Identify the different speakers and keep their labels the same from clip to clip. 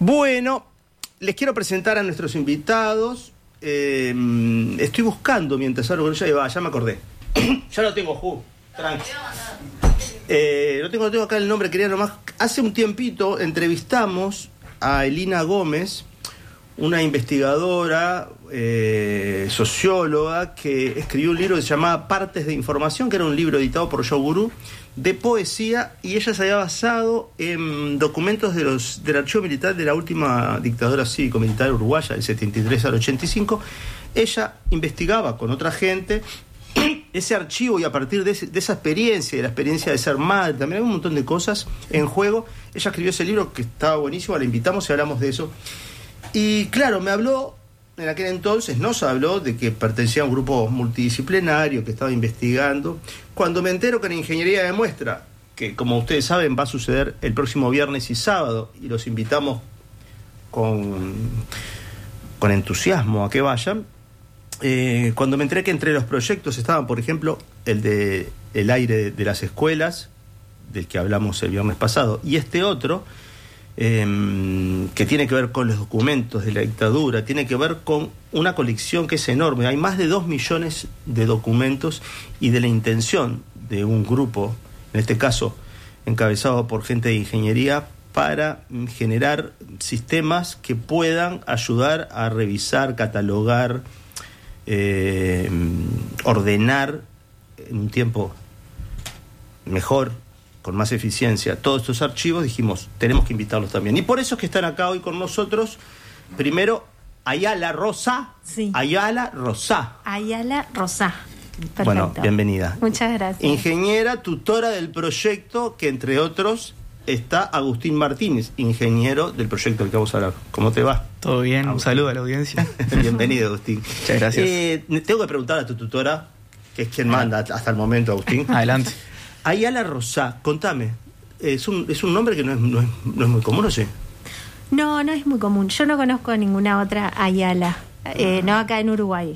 Speaker 1: Bueno, les quiero presentar a nuestros invitados. Estoy buscando mientras hablo con ella. Ya me acordé. Ya lo tengo, tranqui. Lo tengo acá el nombre, quería nomás. Hace un tiempito entrevistamos a Elina Gómez, una investigadora, socióloga, que escribió un libro que se llamaba Partes de Información, que era un libro editado por Yogurú, de poesía, y ella se había basado en documentos del archivo militar de la última dictadura cívico-militar uruguaya, del 73 al 85. Ella investigaba con otra gente ese archivo, y a partir de esa experiencia, de la experiencia de ser madre, también hay un montón de cosas en juego. Ella escribió ese libro que estaba buenísimo, la invitamos y hablamos de eso. Y claro, me habló, en aquel entonces nos habló de que pertenecía a un grupo multidisciplinario que estaba investigando. Cuando me entero que en Ingeniería de Muestra, que como ustedes saben va a suceder el próximo viernes y sábado, y los invitamos con entusiasmo a que vayan, cuando me enteré que entre los proyectos estaban, por ejemplo, el de el aire de las escuelas, del que hablamos el viernes pasado, y este otro, que tiene que ver con los documentos de la dictadura, tiene que ver con una colección que es enorme. Hay más de 2 millones de documentos, y de la intención de un grupo, en este caso encabezado por gente de ingeniería, para generar sistemas que puedan ayudar a revisar, catalogar, ordenar en un tiempo mejor, con más eficiencia, todos estos archivos. Dijimos, tenemos que invitarlos también. Y por eso es que están acá hoy con nosotros. Primero, Ayala Rosá.
Speaker 2: Sí.
Speaker 1: Ayala Rosá.
Speaker 2: Perfecto.
Speaker 1: Bueno, bienvenida.
Speaker 2: Muchas gracias.
Speaker 1: Ingeniera, tutora del proyecto, que entre otros está Agustín Martínez, ingeniero del proyecto del que vamos a hablar. ¿Cómo te va?
Speaker 3: Todo bien,
Speaker 1: Agustín.
Speaker 3: Un saludo a la audiencia.
Speaker 1: Bienvenido, Agustín.
Speaker 3: Muchas gracias.
Speaker 1: Tengo que preguntar a tu tutora, que es quien manda hasta el momento, Agustín.
Speaker 3: Adelante.
Speaker 1: Ayala Rosá, contame, es un nombre que no es muy común, ¿o sí?
Speaker 2: No es muy común. Yo no conozco ninguna otra Ayala, no acá en Uruguay.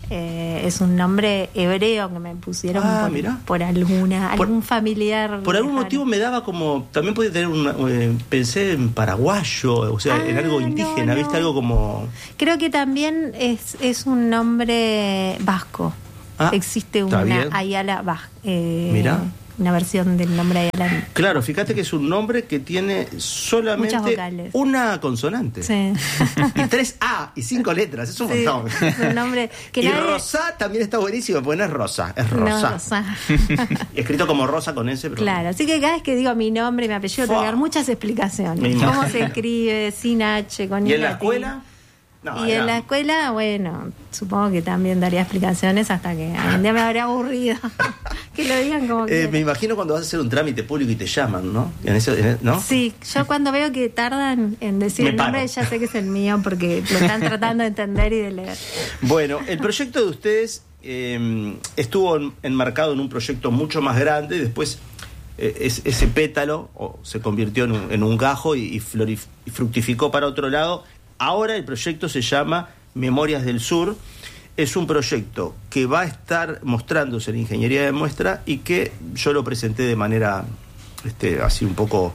Speaker 2: Es un nombre hebreo que me pusieron por algún familiar.
Speaker 1: Por algún motivo me daba como, también podía tener pensé en paraguayo, o sea, en algo indígena, no. ¿Viste? Algo como...
Speaker 2: Creo que también es un nombre vasco. Existe una Ayala vasca.
Speaker 1: Mirá.
Speaker 2: Una versión del nombre Ayala.
Speaker 1: Claro, fíjate que es un nombre que tiene solamente una consonante.
Speaker 2: Sí.
Speaker 1: Y 3 A y 5 letras, es un montón.
Speaker 2: Es un nombre que
Speaker 1: y Rosá también está buenísimo, porque no es Rosa, es Rosá.
Speaker 2: No, Rosá.
Speaker 1: Escrito como Rosa con ese, pero...
Speaker 2: Claro, así que cada vez que digo mi nombre y mi apellido tengo que dar muchas explicaciones. ¿Cómo se escribe? Sin H, con I.
Speaker 1: ¿Y en la escuela?
Speaker 2: No, en la escuela, bueno, supongo que también daría explicaciones hasta que algún día me habría aburrido. Que lo digan como que...
Speaker 1: Me imagino cuando vas a hacer un trámite público y te llaman, ¿no? ¿No?
Speaker 2: Sí, yo cuando veo que tardan en decir el nombre, ya sé que es el mío, porque lo están tratando de entender y de leer.
Speaker 1: Bueno, el proyecto de ustedes estuvo enmarcado en un proyecto mucho más grande. Después ese pétalo se convirtió en un gajo y fructificó para otro lado. Ahora el proyecto se llama Memorias del Sur. Es un proyecto que va a estar mostrándose en Ingeniería de Muestra, y que yo lo presenté de manera así un poco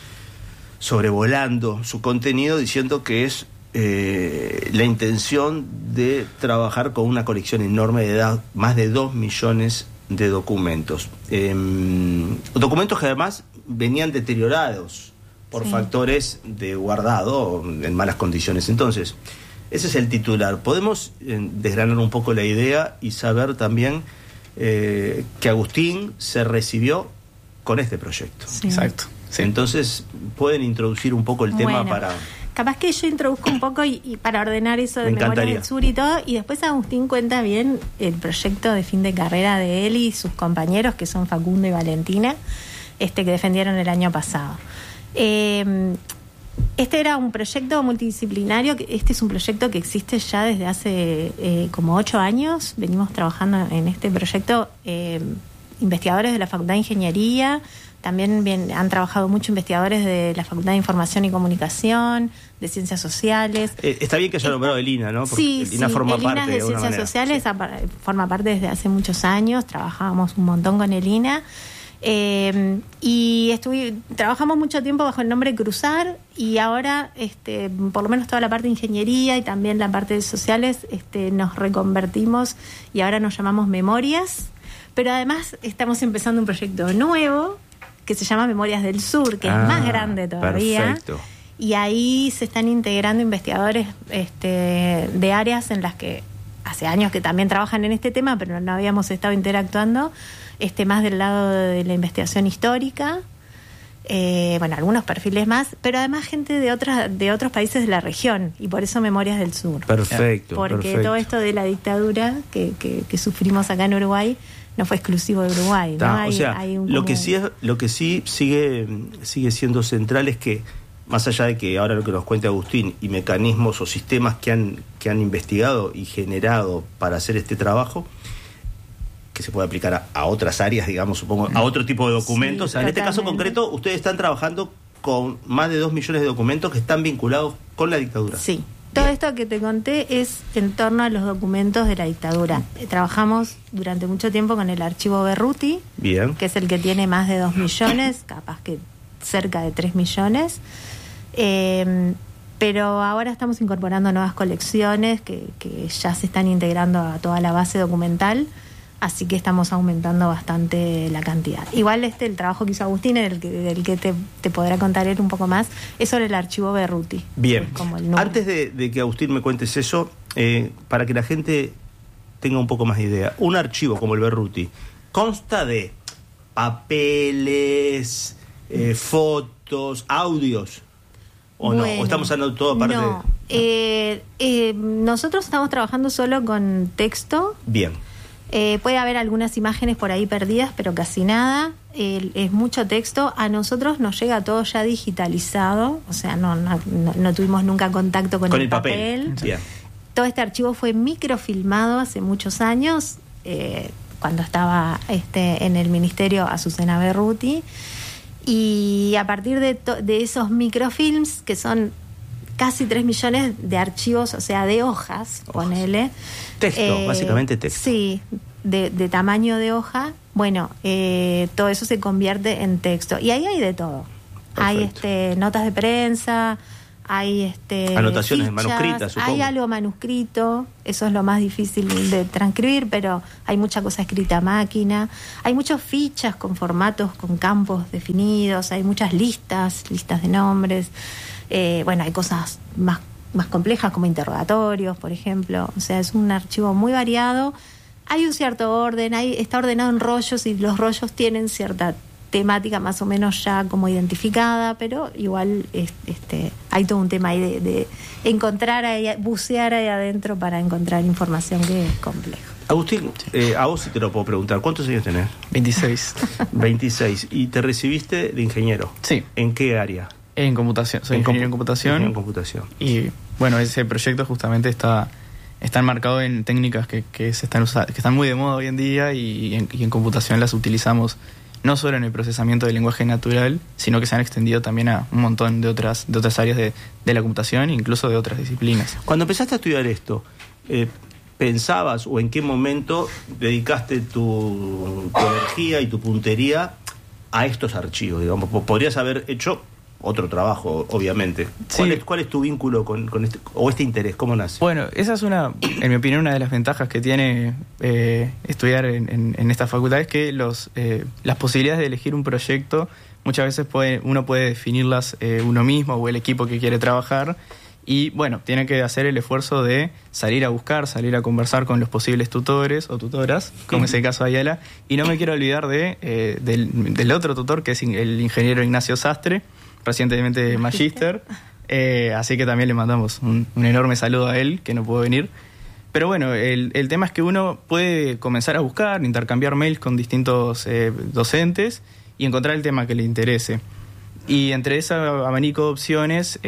Speaker 1: sobrevolando su contenido, diciendo que es la intención de trabajar con una colección enorme de más de 2 millones de documentos. Documentos que además venían deteriorados por factores de guardado en malas condiciones. Entonces, ese es el titular. Podemos desgranar un poco la idea y saber también que Agustín se recibió con este proyecto.
Speaker 2: Sí.
Speaker 3: Exacto. Sí.
Speaker 1: Entonces, pueden introducir un poco el tema para...
Speaker 2: Capaz que yo introduzco un poco y para ordenar eso de Memorias del Sur y todo, y después Agustín cuenta bien el proyecto de fin de carrera de él y sus compañeros, que son Facundo y Valentina, que defendieron el año pasado. Este era un proyecto multidisciplinario. Este es un proyecto que existe ya desde hace como 8 años. Venimos trabajando en este proyecto investigadores de la Facultad de Ingeniería. También han trabajado mucho investigadores de la Facultad de Información y Comunicación, de Ciencias Sociales.
Speaker 1: Está bien que haya nombrado Elina, ¿no? Porque Elina forma parte
Speaker 2: de Ciencias Sociales, forma parte desde hace muchos años. Trabajábamos un montón con Elina. Y trabajamos mucho tiempo bajo el nombre Cruzar, y ahora por lo menos toda la parte de ingeniería y también la parte de sociales nos reconvertimos y ahora nos llamamos Memorias, pero además estamos empezando un proyecto nuevo que se llama Memorias del Sur, que es más grande todavía.
Speaker 1: Perfecto.
Speaker 2: Y ahí se están integrando investigadores de áreas en las que hace años que también trabajan en este tema, pero no habíamos estado interactuando, más del lado de la investigación histórica, algunos perfiles más, pero además gente de otros países de la región, y por eso Memorias del Sur.
Speaker 1: Perfecto.
Speaker 2: Porque
Speaker 1: perfecto.
Speaker 2: todo esto de la dictadura que sufrimos acá en Uruguay no fue exclusivo de Uruguay, ¿no?
Speaker 1: Lo que sí sigue siendo central es que, más allá de que ahora lo que nos cuente Agustín y mecanismos o sistemas que han investigado y generado para hacer este trabajo, que se puede aplicar a otras áreas, digamos, supongo, a otro tipo de documentos.
Speaker 2: Sí,
Speaker 1: en este caso concreto, ustedes están trabajando con más de 2 millones de documentos que están vinculados con la dictadura.
Speaker 2: Sí. Todo esto que te conté es en torno a los documentos de la dictadura. Trabajamos durante mucho tiempo con el archivo Berruti,
Speaker 1: Bien.
Speaker 2: que es el que tiene más de 2 millones, capaz que cerca de 3 millones. Pero ahora estamos incorporando nuevas colecciones que ya se están integrando a toda la base documental, así que estamos aumentando bastante la cantidad. Igual el trabajo que hizo Agustín, del que te podrá contar él un poco más, es sobre el archivo Berruti.
Speaker 1: Bien,
Speaker 2: como el
Speaker 1: antes de que Agustín me cuentes eso, para que la gente tenga un poco más de idea, un archivo como el Berruti consta de papeles, fotos, audios, ¿o no? ¿O estamos hablando todo aparte
Speaker 2: no. Nosotros estamos trabajando solo con texto.
Speaker 1: Bien.
Speaker 2: Puede haber algunas imágenes por ahí perdidas, pero casi nada. Es mucho texto. A nosotros nos llega todo ya digitalizado, o sea, no tuvimos nunca contacto con el papel.
Speaker 1: Bien.
Speaker 2: Todo este archivo fue microfilmado hace muchos años, cuando estaba en el ministerio Azucena Berruti, y a partir de esos microfilms, que son casi 3 millones de archivos, o sea, de hojas. Ponele.
Speaker 1: Texto, básicamente texto.
Speaker 2: Sí, de tamaño de hoja. Bueno, todo eso se convierte en texto. Y ahí hay de todo. Perfecto. Hay notas de prensa, hay
Speaker 1: anotaciones
Speaker 2: fichas,
Speaker 1: manuscritas, supongo.
Speaker 2: Hay algo manuscrito, eso es lo más difícil de transcribir, pero hay mucha cosa escrita a máquina. Hay muchas fichas con formatos, con campos definidos, hay muchas listas de nombres. Hay cosas más complejas como interrogatorios, por ejemplo. O sea, es un archivo muy variado. Hay un cierto orden, está ordenado en rollos, y los rollos tienen cierta temática más o menos ya como identificada, pero igual hay todo un tema ahí de encontrar, bucear ahí adentro para encontrar información que es compleja.
Speaker 1: Agustín, a vos sí te lo puedo preguntar. ¿Cuántos años tenés?
Speaker 3: 26.
Speaker 1: 26. ¿Y te recibiste de ingeniero?
Speaker 3: Sí.
Speaker 1: ¿En qué área?
Speaker 3: En computación. Soy ingeniero en computación.
Speaker 1: Ingeniero en computación.
Speaker 3: Y bueno, ese proyecto justamente está enmarcado en técnicas que se están que están muy de moda hoy en día, y en computación las utilizamos no solo en el procesamiento del lenguaje natural, sino que se han extendido también a un montón de otras áreas de la computación, incluso de otras disciplinas.
Speaker 1: Cuando empezaste a estudiar esto, ¿pensabas o en qué momento dedicaste tu energía y tu puntería a estos archivos? Digamos, podrías haber hecho otro trabajo, obviamente.
Speaker 3: Sí.
Speaker 1: ¿Cuál es tu vínculo con este interés? ¿Cómo nace?
Speaker 3: Bueno, esa es en mi opinión, una de las ventajas que tiene estudiar en esta facultad, es que las posibilidades de elegir un proyecto muchas veces uno puede definirlas uno mismo o el equipo que quiere trabajar, y bueno, tiene que hacer el esfuerzo de salir a conversar con los posibles tutores o tutoras, como es el caso de Ayala, y no me quiero olvidar del otro tutor, que es el ingeniero Ignacio Sastre, recientemente magíster, así que también le mandamos un enorme saludo a él, que no pudo venir. Pero bueno, el tema es que uno puede comenzar a buscar, intercambiar mails con distintos docentes y encontrar el tema que le interese. Y entre ese abanico de opciones,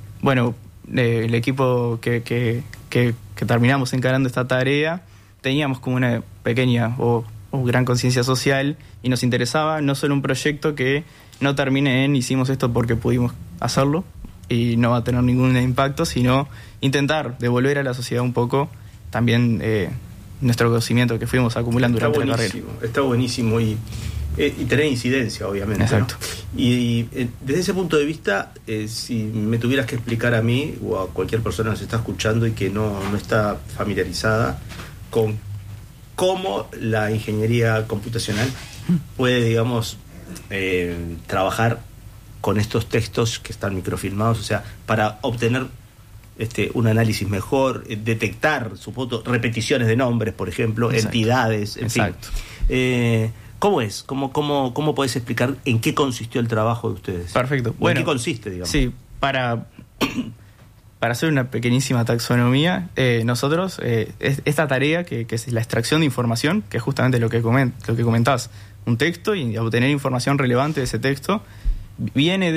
Speaker 3: el equipo que terminamos encarando esta tarea, teníamos como una pequeña o gran conciencia social, y nos interesaba no solo un proyecto que no termine en hicimos esto porque pudimos hacerlo y no va a tener ningún impacto, sino intentar devolver a la sociedad un poco también nuestro conocimiento que fuimos acumulando durante la carrera.
Speaker 1: Está buenísimo, y Y tener incidencia, obviamente.
Speaker 3: Exacto.
Speaker 1: ¿No? Y desde ese punto de vista, si me tuvieras que explicar a mí o a cualquier persona que nos está escuchando y que no está familiarizada con cómo la ingeniería computacional puede, digamos, trabajar con estos textos que están microfilmados, o sea, para obtener un análisis mejor, detectar, supongo, repeticiones de nombres, por ejemplo, exacto, entidades, en
Speaker 3: exacto.
Speaker 1: Fin. ¿Cómo es? ¿Cómo podés explicar en qué consistió el trabajo de ustedes?
Speaker 3: Perfecto.
Speaker 1: Bueno, ¿en qué consiste, digamos?
Speaker 3: Sí, para hacer una pequeñísima taxonomía, nosotros, esta tarea, que es la extracción de información, que es justamente lo que comentabas, un texto y obtener información relevante de ese texto, viene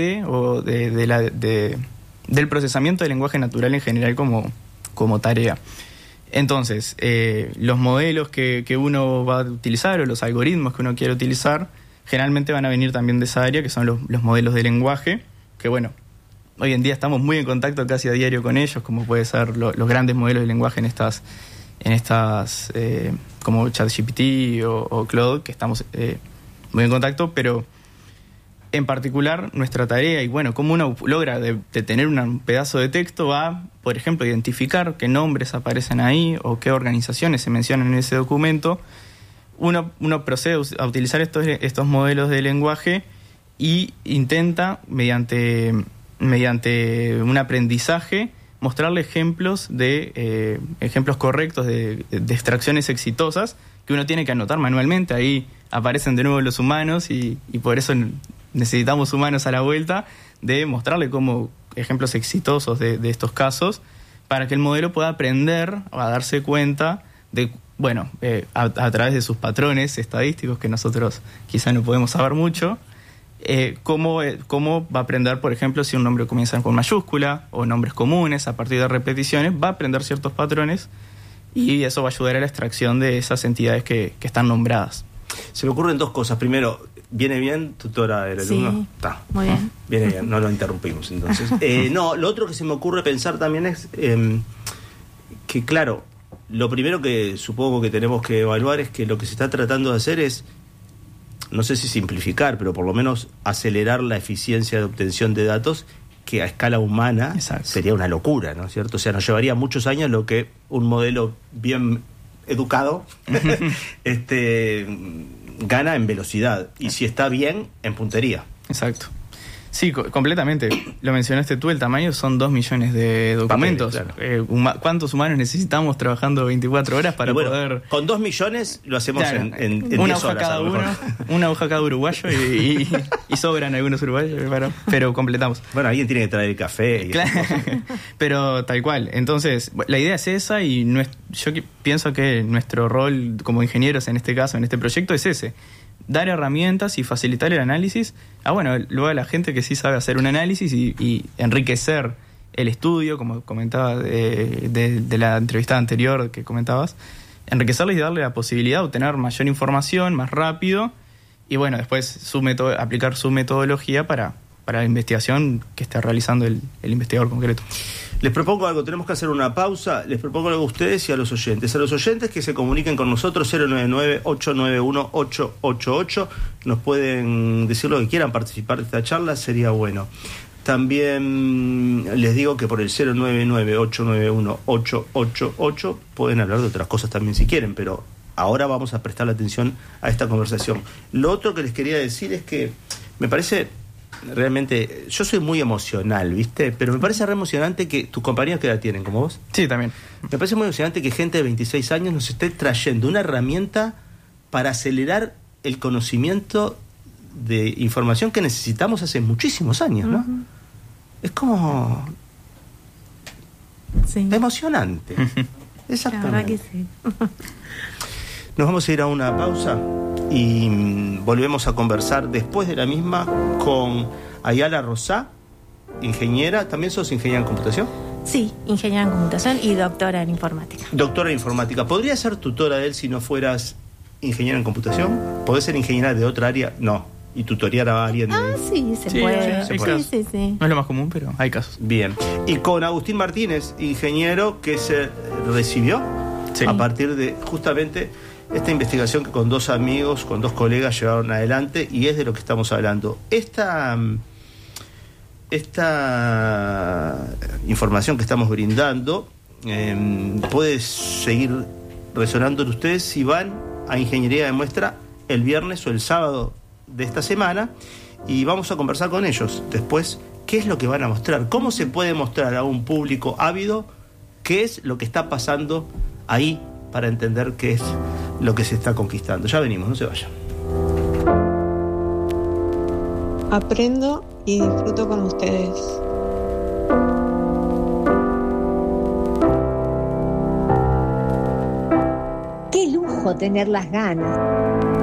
Speaker 3: del procesamiento del lenguaje natural en general como tarea. Entonces, los modelos que uno va a utilizar o los algoritmos que uno quiere utilizar generalmente van a venir también de esa área, que son los modelos de lenguaje, que bueno, hoy en día estamos muy en contacto casi a diario con ellos, como puede ser los grandes modelos de lenguaje en estas como ChatGPT o Claude, que estamos muy en contacto, pero en particular nuestra tarea y bueno, cómo uno logra de tener un pedazo de texto va, por ejemplo, identificar qué nombres aparecen ahí o qué organizaciones se mencionan en ese documento. Uno procede a utilizar estos modelos de lenguaje y intenta, mediante un aprendizaje, mostrarle ejemplos correctos de extracciones exitosas que uno tiene que anotar manualmente. Ahí aparecen de nuevo los humanos y por eso necesitamos humanos a la vuelta, de mostrarle como ejemplos exitosos de estos casos, para que el modelo pueda aprender a darse cuenta de, bueno, a través de sus patrones estadísticos, que nosotros quizá no podemos saber mucho, cómo va a aprender, por ejemplo, si un nombre comienza con mayúscula o nombres comunes, a partir de repeticiones, va a aprender ciertos patrones y eso va a ayudar a la extracción de esas entidades que están nombradas.
Speaker 1: Se me ocurren dos cosas. Primero, ¿viene bien, tutora, el alumno?
Speaker 2: Sí,
Speaker 1: está.
Speaker 2: Muy bien.
Speaker 1: Viene bien, no lo interrumpimos entonces. No, lo otro que se me ocurre pensar también es que, claro, lo primero que supongo que tenemos que evaluar es que lo que se está tratando de hacer es, no sé si simplificar, pero por lo menos acelerar la eficiencia de obtención de datos, que a escala humana
Speaker 3: exacto,
Speaker 1: sería una locura, ¿no es cierto? O sea, nos llevaría muchos años lo que un modelo bien educado gana en velocidad y si está bien, en puntería.
Speaker 3: Exacto. Sí, completamente. Lo mencionaste tú, el tamaño son 2 millones de documentos. Papel, claro. ¿Cuántos humanos necesitamos trabajando 24 horas para poder...?
Speaker 1: Con 2 millones lo hacemos
Speaker 3: claro,
Speaker 1: en
Speaker 3: una
Speaker 1: 10
Speaker 3: hoja
Speaker 1: horas.
Speaker 3: Cada uno, una hoja cada uruguayo y sobran algunos uruguayos, pero completamos.
Speaker 1: Bueno, alguien tiene que traer el café. Y
Speaker 3: claro, pero tal cual. Entonces, la idea es esa y yo pienso que nuestro rol como ingenieros en este caso, en este proyecto, es ese. Dar herramientas y facilitar el análisis luego a la gente que sí sabe hacer un análisis y enriquecer el estudio, como comentaba de la entrevista anterior que comentabas, enriquecerles y darle la posibilidad de obtener mayor información más rápido y bueno, después aplicar su metodología para la investigación que está realizando el investigador concreto.
Speaker 1: Les propongo algo, tenemos que hacer una pausa. Les propongo algo a ustedes y a los oyentes. A los oyentes que se comuniquen con nosotros, 099-891-888. Nos pueden decir lo que quieran, participar de esta charla, sería bueno. También les digo que por el 099-891-888 pueden hablar de otras cosas también si quieren, pero ahora vamos a prestarle atención a esta conversación. Lo otro que les quería decir es que me parece... Realmente, yo soy muy emocional, ¿viste? Pero me parece re emocionante que tus compañeros, ¿qué edad tienen, como vos?
Speaker 3: Sí, también.
Speaker 1: Me parece muy emocionante que gente de 26 años nos esté trayendo una herramienta para acelerar el conocimiento de información que necesitamos hace muchísimos años, ¿no? Uh-huh. Es como...
Speaker 2: Sí.
Speaker 1: Emocionante. Exactamente.
Speaker 2: La verdad que sí.
Speaker 1: Nos vamos a ir a una pausa y volvemos a conversar después de la misma con Ayala Rosá, ingeniera. ¿También sos ingeniera en computación?
Speaker 2: Sí, ingeniera en computación y doctora en informática.
Speaker 1: Doctora en informática. ¿Podrías ser tutora de él si no fueras ingeniera en computación? ¿Podés ser ingeniera de otra área? No. ¿Y tutoriar a alguien?
Speaker 2: Sí, se puede.
Speaker 3: Sí. No es lo más común, pero hay casos.
Speaker 1: Bien. Y con Agustín Martínez, ingeniero que se recibió a partir de justamente esta investigación que con 2 amigos, con 2 colegas llevaron adelante, y es de lo que estamos hablando. Esta información que estamos brindando puede seguir resonando en ustedes si van a Ingeniería de Muestra el viernes o el sábado de esta semana, y vamos a conversar con ellos después qué es lo que van a mostrar, cómo se puede mostrar a un público ávido qué es lo que está pasando ahí, para entender qué es lo que se está conquistando. Ya venimos, no se vayan.
Speaker 4: Aprendo y disfruto con ustedes.
Speaker 5: Qué lujo tener las ganas.